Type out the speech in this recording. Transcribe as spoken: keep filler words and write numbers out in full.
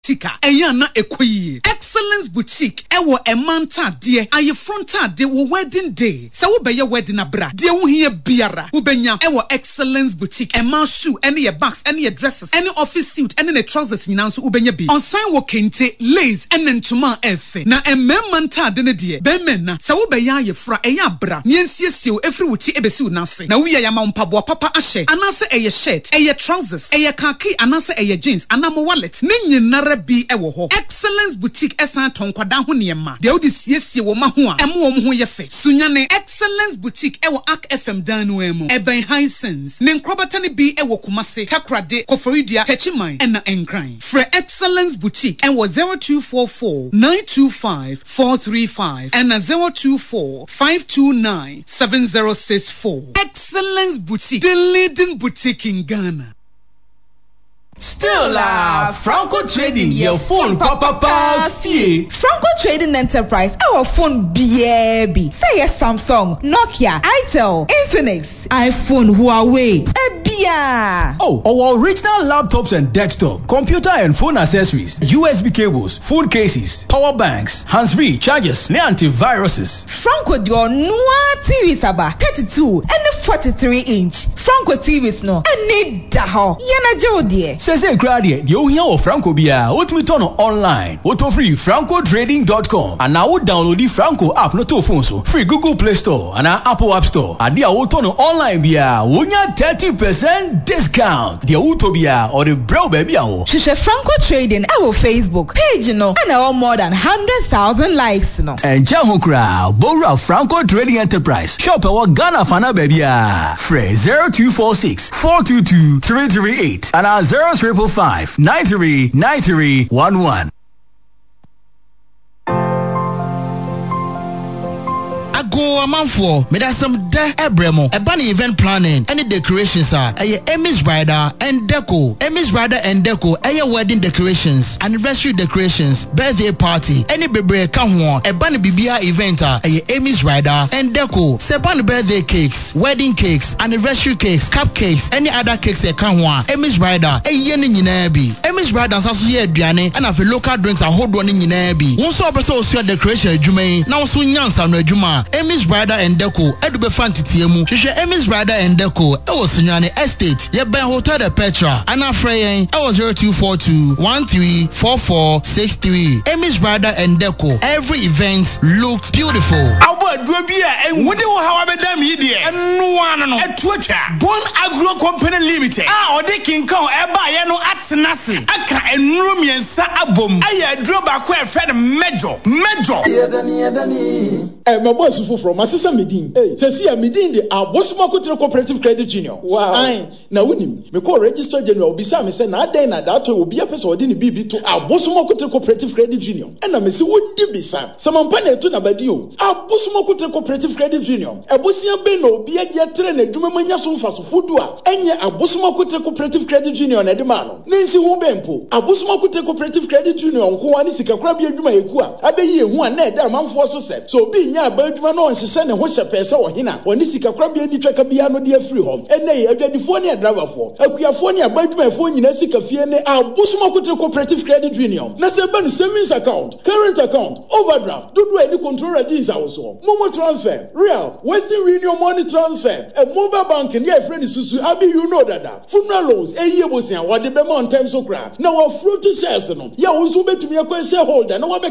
Tika Eyana Ekoyi Excellence Boutique Ewo Emanta dear aye fronta de wo wedding day se wo be ye wedding abra de wo hie biara wo benya Ewo Excellence Boutique Emma shoe any your bags any your dresses any office suit any the trousers nyina so wo benya bi on sign wo kente lace ene ntoma efe na ememma nta de ne de be menna se wo be ya ye fra eya abra ne nsiesie efri wuti ebesi wo nase na wo ye ya ma mpabo papa ahye anase eye shirt eye trousers eye khaki anase eye jeans anamo wallet ne nyinara bi ewo ho Excellence Boutique esan tonkwada ho niema de odi siesie wo ma ho a emo wo ho ye fe sunyane Excellence Boutique ewo Arc F M danu emu eben high sense ne nkrobata ne bi ewo kumase takrade koforidia techiman ena enkran for Excellence Boutique ewo zero two four four nine two five four three five and zero two four five two nine seven zero six four. Excellence Boutique, the leading boutique in Ghana. Still uh, Franco Trading your phone papa pa fie. Franco Trading Enterprise our phone baby. Say yes Samsung, Nokia, Itel, Infinix, iPhone, Huawei. Ebia. Oh, our original laptops and desktop, computer and phone accessories, U S B cables, phone cases, power banks, hands-free chargers, ne antiviruses. Franco dio noa T V saba thirty-two and forty-three inch. Franco T Vs no any daho. Yana jodie. Sese krade de ohia o Franco bia otumi turn online auto free franco trading dot com and now download the Franco app no to phone so free Google Play Store and Apple App Store ade a wo turn online bia wonya thirty percent discount de auto bia or the bro baby a wo Shisha Franco Trading our Facebook page no and our more than one hundred thousand likes no and jaho kra Bora Franco Trading Enterprise shop our Ghana fana baby a free zero two four six four two two three three eight and our zero triple five nine three nine three one one. Go amanfo medasem de ebremo ebani event planning any decorations are eye Emmy's Bridal and Deco Emmy's Bridal and Deco eye wedding decorations anniversary decorations birthday party any bebre ka ho ebani bibia event are eye Emmy's Bridal and Deco sepan birthday cakes wedding cakes anniversary cakes cupcakes any other cakes e ka ho Emmy's Bridal eye ne nyina bi Emmy's Bridal saso ye aduane and afi local drinks ahodo ne nyina bi won so obeso osu decoration adwuma na won so nyansa no adwuma Emmy's Bridal and Deco edube fantitiemu hwehwe Emmy's Bridal and Deco e wo Sunyane Estate ye ben Hotel de Petra ana freyen e wo zero two four two one three four four six three. Emmy's Bridal and Deco every event looks beautiful. Abo aduro bia enwode wo hawa bedam yi de enu wan no etuacha Bon Agro Company Limited ah ode kinkan e ba ye no atenase aka enuru miensa abom aye aduro ba ko e fred mejo mejo yedani yedani eh my boss from my sister Medin. Hey, say see Medin the Abosumako Cooperative Credit Union. Wow. Aye, na winim. Me call register general bisa me say na den na that will be a person odin B B to Abosumako Cooperative Credit Union. And na me say what di bisa. Somempane to na badi o. Abosumako Cooperative Credit Union. Abosia be no bi ade atre na adwuma manya so mfa so fodu a enye Abosumako Cooperative Credit Union na de ma no. Nensi ho bempo. Abosumako Cooperative Credit Union ko ani sika kra bi adwuma yeku a abeyi ehu a na e da manfo so se. So bi nya ba adwuma no nsese ne ho hyepese wo hina oni sika kra bia ni twaka bia no de afiri hom ene adwadifo ne driver fo akuafo ne abadwumafo nyina sika fie ne Abosumako Cooperative Credit Union na se ban savings account current account overdraft dodo any control regimes awoso momo transfer real Western Union money transfer a mobile bank ne afreni susu abi you know that funeral loans eye bosia wode be mon time so kra na wo fruit shares no ya wo so betumi akwa shareholder na wo